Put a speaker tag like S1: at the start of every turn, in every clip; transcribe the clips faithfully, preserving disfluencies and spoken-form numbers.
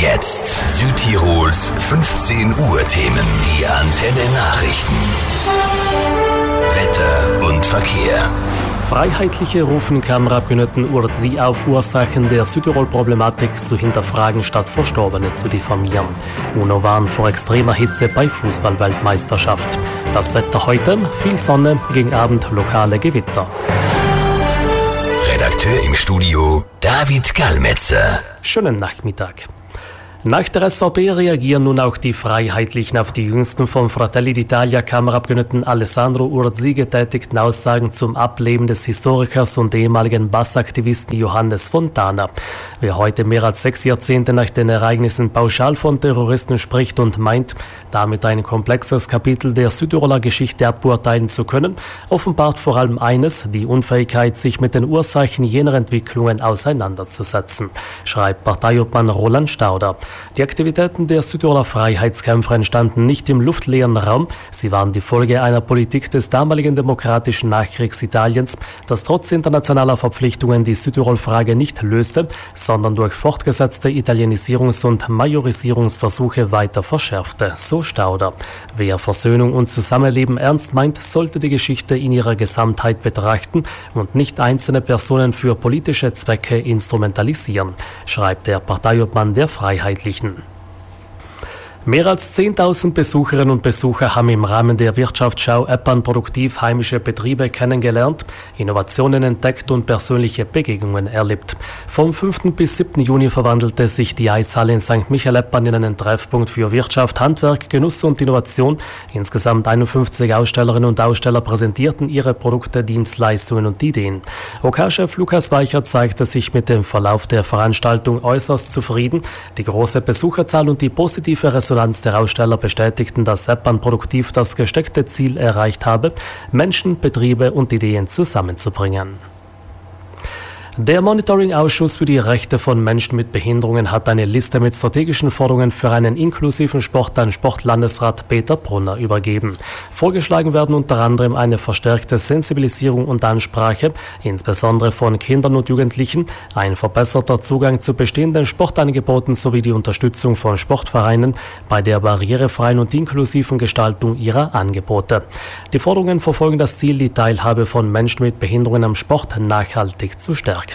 S1: jetzt Südtirols fünfzehn Uhr Themen. Die Antenne Nachrichten. Wetter und Verkehr.
S2: Freiheitliche rufen Kammerabgeordneten Urzi auf, Ursachen der Südtirol-Problematik zu hinterfragen, statt Verstorbene zu diffamieren. UNO warnt vor extremer Hitze bei Fußball-Weltmeisterschaft. Das Wetter heute, viel Sonne, gegen Abend lokale Gewitter.
S1: Redakteur im Studio David Gallmetzer.
S2: Schönen Nachmittag. Nach der S V P reagieren nun auch die Freiheitlichen auf die jüngsten vom Fratelli d'Italia Kammerabgeordneten Alessandro Urzi getätigten Aussagen zum Ableben des Historikers und ehemaligen Bassaktivisten Johannes Fontana. Wer heute mehr als sechs Jahrzehnte nach den Ereignissen pauschal von Terroristen spricht und meint, damit ein komplexes Kapitel der Südtiroler Geschichte aburteilen zu können, offenbart vor allem eines: die Unfähigkeit, sich mit den Ursachen jener Entwicklungen auseinanderzusetzen, schreibt Parteiobmann Roland Stauder. Die Aktivitäten der Südtiroler Freiheitskämpfer entstanden nicht im luftleeren Raum. Sie waren die Folge einer Politik des damaligen demokratischen Nachkriegsitaliens, das trotz internationaler Verpflichtungen die Südtirol-Frage nicht löste, sondern durch fortgesetzte Italienisierungs- und Majorisierungsversuche weiter verschärfte, so Stauder. Wer Versöhnung und Zusammenleben ernst meint, sollte die Geschichte in ihrer Gesamtheit betrachten und nicht einzelne Personen für politische Zwecke instrumentalisieren, schreibt der Parteiobmann der Freiheitlichen. Mehr als zehntausend Besucherinnen und Besucher haben im Rahmen der Wirtschaftsschau Eppan produktiv heimische Betriebe kennengelernt, Innovationen entdeckt und persönliche Begegnungen erlebt. Vom fünften bis siebten Juni verwandelte sich die Eishalle in Sankt Michael Eppan in einen Treffpunkt für Wirtschaft, Handwerk, Genuss und Innovation. Insgesamt einundfünfzig Ausstellerinnen und Aussteller präsentierten ihre Produkte, Dienstleistungen und Ideen. O K-Chef Lukas Weicher zeigte sich mit dem Verlauf der Veranstaltung äußerst zufrieden. Die große Besucherzahl und die positive Resonanz der Aussteller bestätigten, dass Eppan produktiv das gesteckte Ziel erreicht habe, Menschen, Betriebe und Ideen zusammenzubringen. Der Monitoring-Ausschuss für die Rechte von Menschen mit Behinderungen hat eine Liste mit strategischen Forderungen für einen inklusiven Sport an Sportlandesrat Peter Brunner übergeben. Vorgeschlagen werden unter anderem eine verstärkte Sensibilisierung und Ansprache, insbesondere von Kindern und Jugendlichen, ein verbesserter Zugang zu bestehenden Sportangeboten sowie die Unterstützung von Sportvereinen bei der barrierefreien und inklusiven Gestaltung ihrer Angebote. Die Forderungen verfolgen das Ziel, die Teilhabe von Menschen mit Behinderungen am Sport nachhaltig zu stärken.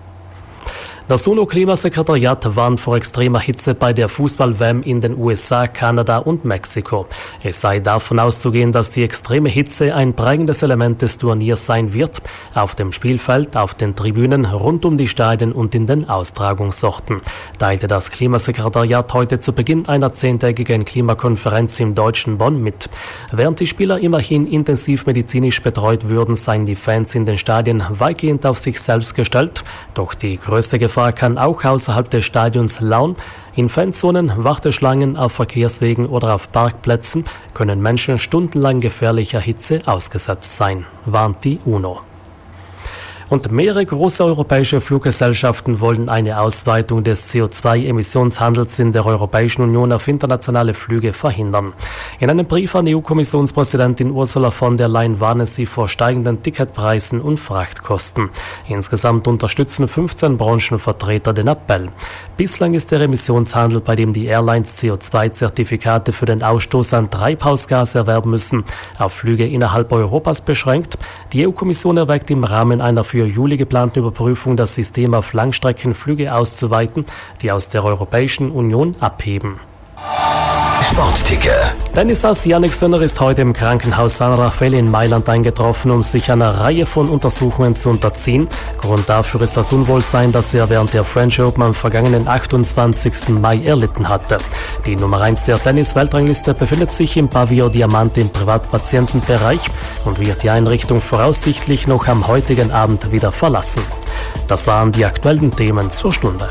S2: Das UNO-Klimasekretariat warnt vor extremer Hitze bei der Fußball-W M in den U S A, Kanada und Mexiko. Es sei davon auszugehen, dass die extreme Hitze ein prägendes Element des Turniers sein wird, auf dem Spielfeld, auf den Tribünen, rund um die Stadien und in den Austragungsorten, teilte das Klimasekretariat heute zu Beginn einer zehntägigen Klimakonferenz im deutschen Bonn mit. Während die Spieler immerhin intensiv medizinisch betreut würden, seien die Fans in den Stadien weitgehend auf sich selbst gestellt. Doch die größte Gefahr kann auch außerhalb des Stadions lauern. In Fanzonen, Warteschlangen, auf Verkehrswegen oder auf Parkplätzen können Menschen stundenlang gefährlicher Hitze ausgesetzt sein, warnt die UNO. Und mehrere große europäische Fluggesellschaften wollen eine Ausweitung des C O zwei Emissionshandels in der Europäischen Union auf internationale Flüge verhindern. In einem Brief an E U-Kommissionspräsidentin Ursula von der Leyen warnen sie vor steigenden Ticketpreisen und Frachtkosten. Insgesamt unterstützen fünfzehn Branchenvertreter den Appell. Bislang ist der Emissionshandel, bei dem die Airlines C O zwei Zertifikate für den Ausstoß an Treibhausgas erwerben müssen, auf Flüge innerhalb Europas beschränkt. Die E U-Kommission erwägt im Rahmen einer für Juli geplanten Überprüfung, das System auf Langstreckenflüge auszuweiten, die aus der Europäischen Union abheben.
S1: Sportticker.
S2: Tennisass Jannik Sinner ist heute im Krankenhaus San Raffaele in Mailand eingetroffen, um sich einer Reihe von Untersuchungen zu unterziehen. Grund dafür ist das Unwohlsein, das er während der French Open am vergangenen achtundzwanzigsten Mai erlitten hatte. Die Nummer eins der Tennis-Weltrangliste befindet sich im Pavillon Diamante im Privatpatientenbereich und wird die Einrichtung voraussichtlich noch am heutigen Abend wieder verlassen. Das waren die aktuellen Themen zur Stunde.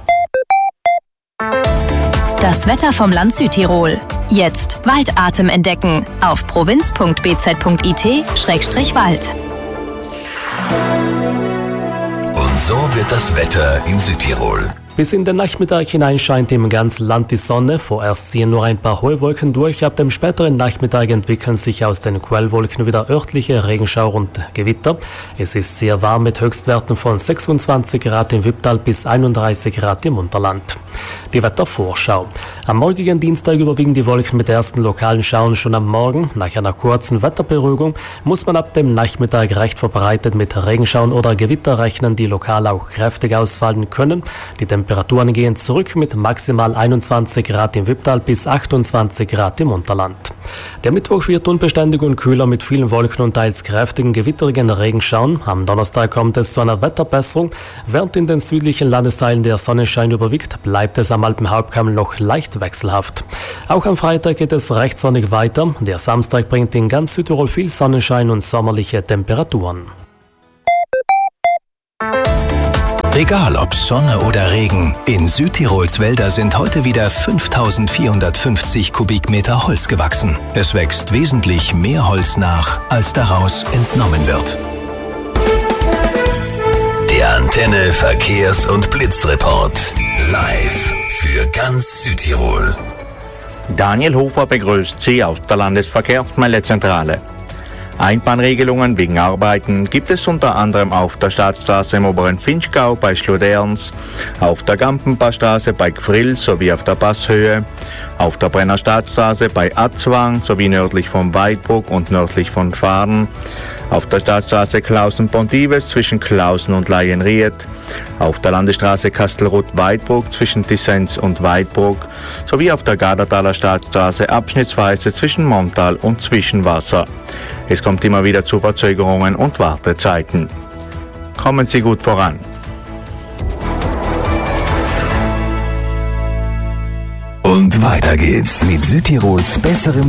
S3: Das Wetter vom Land Südtirol. Jetzt Waldatem entdecken auf provinz punkt b z punkt i t Schrägstrich Wald.
S1: Und so wird das Wetter in Südtirol.
S2: Bis in den Nachmittag hinein scheint im ganzen Land die Sonne. Vorerst ziehen nur ein paar hohe Wolken durch. Ab dem späteren Nachmittag entwickeln sich aus den Quellwolken wieder örtliche Regenschauer und Gewitter. Es ist sehr warm mit Höchstwerten von sechsundzwanzig Grad im Wipptal bis einunddreißig Grad im Unterland. Die Wettervorschau. Am morgigen Dienstag überwiegen die Wolken mit ersten lokalen Schauern schon am Morgen. Nach einer kurzen Wetterberuhigung muss man ab dem Nachmittag recht verbreitet mit Regenschauern oder Gewitter rechnen, die lokal auch kräftig ausfallen können. Die Temperaturen gehen zurück mit maximal einundzwanzig Grad im Wipptal bis achtundzwanzig Grad im Unterland. Der Mittwoch wird unbeständig und kühler mit vielen Wolken und teils kräftigen gewitterigen Regenschauern. Am Donnerstag kommt es zu einer Wetterbesserung. Während in den südlichen Landesteilen der Sonnenschein überwiegt, bleibt es am Alpenhauptkamm noch leicht wechselhaft. Auch am Freitag geht es recht sonnig weiter. Der Samstag bringt in ganz Südtirol viel Sonnenschein und sommerliche Temperaturen.
S1: Egal ob Sonne oder Regen, in Südtirols Wälder sind heute wieder fünftausendvierhundertfünfzig Kubikmeter Holz gewachsen. Es wächst wesentlich mehr Holz nach, als daraus entnommen wird. Der Antenne Verkehrs- und Blitzreport. Live für ganz Südtirol.
S4: Daniel Hofer begrüßt Sie aus der Landesverkehrsmeldezentrale. Einbahnregelungen wegen Arbeiten gibt es unter anderem auf der Staatsstraße im oberen Finchgau bei Schloderns, auf der Gampenpassstraße bei Gfrill sowie auf der Passhöhe, auf der Brenner Staatsstraße bei Atzwang sowie nördlich von Weidbruck und nördlich von Fahren, auf der Staatsstraße Klausen-Pontives zwischen Klausen und Laienried, auf der Landesstraße Kastelruth-Weidbruck zwischen Dissens und Weidbruck sowie auf der Gardertaler Staatsstraße abschnittsweise zwischen Montal und Zwischenwasser. Es kommt immer wieder zu Verzögerungen und Wartezeiten. Kommen Sie gut voran.
S1: Und weiter geht's mit Südtirols besserem